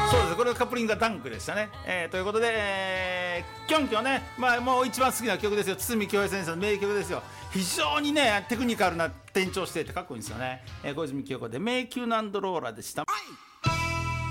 そうです、これカップリングがダンクでしたね。ということで、キョンキョンね、もう一番好きな曲ですよ。堤恭平先生の名曲ですよ。非常にねテクニカルな転調しててかっこいいんですよね。小泉今日子で迷宮のアンドローラでした。